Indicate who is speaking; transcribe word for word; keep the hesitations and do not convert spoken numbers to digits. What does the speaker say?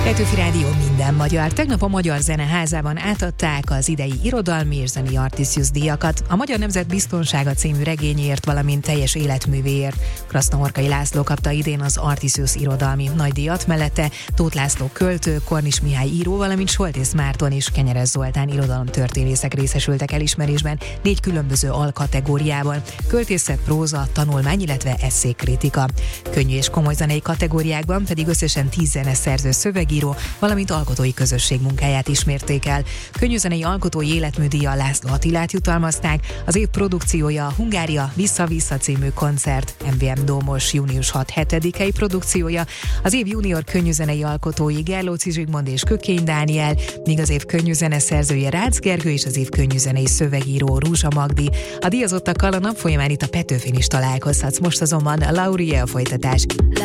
Speaker 1: Petőfi Rádió minden magyar. Tegnap a Magyar Zeneházában átadták az idei irodalmi és zeni Artisius díjakat. A Magyar Nemzet Biztonsága című regényért, valamint teljes életművéért Krasznahorkai László kapta idén az Artisius irodalmi nagydíjat, mellette Tóth László költő, Kornis Mihály író, valamint Soltész Márton és Kenyeres Zoltán irodalomtörténészek részesültek elismerésben négy különböző alkategóriában: költészet, próza, tanulmány, illetve esszékritika. Könnyű és komoly zenei kategóriákban pedig összesen tíz zeneszerző, szövegíró, valamint alkotói közösség munkáját ismerték el. Könnyűzenei alkotói életműdíjjal László Attilát jutalmazták, az év produkciója a Hungária Vissza-Vissza című koncert, em vé em Dómos június hat-hetedikei produkciója, az év junior könnyűzenei alkotói Gerlóci Zsigmond és Kökény Dániel, míg az év könnyűzene szerzője Rácz Gergő és az év könnyűzenei szövegíró Rúzsa Magdi. A díjazottakkal a nap folyamán itt a Petőfin is találkozhatsz, most azonban a Laurie a folytatás.